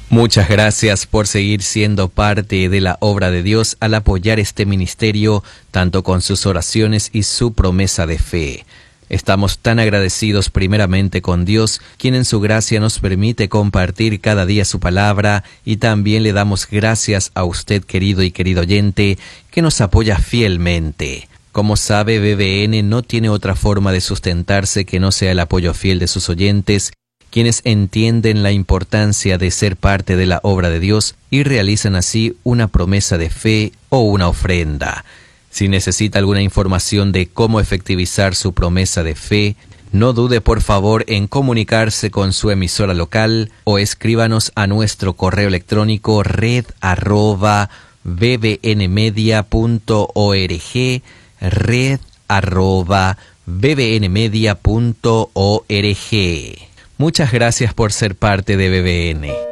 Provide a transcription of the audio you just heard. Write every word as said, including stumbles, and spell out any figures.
Muchas gracias por seguir siendo parte de la obra de Dios al apoyar este ministerio, tanto con sus oraciones y su promesa de fe. Estamos tan agradecidos primeramente con Dios, quien en su gracia nos permite compartir cada día su palabra, y también le damos gracias a usted, querido y querido oyente, que nos apoya fielmente. Como sabe, B B N no tiene otra forma de sustentarse que no sea el apoyo fiel de sus oyentes, quienes entienden la importancia de ser parte de la obra de Dios y realizan así una promesa de fe o una ofrenda. Si necesita alguna información de cómo efectivizar su promesa de fe, no dude por favor en comunicarse con su emisora local o escríbanos a nuestro correo electrónico red arroba bbnmedia punto org, red arroba bbnmedia punto org. Muchas gracias por ser parte de B B N.